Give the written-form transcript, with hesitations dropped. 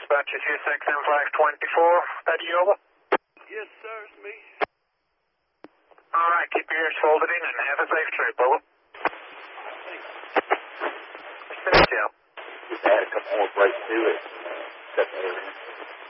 Dispatch is U6M524. That you over? Yes, sir, it's me. Alright, keep your ears folded in and have a safe trip, over. Finish, Joe. Just add a couple more brakes to it. Cut the air in.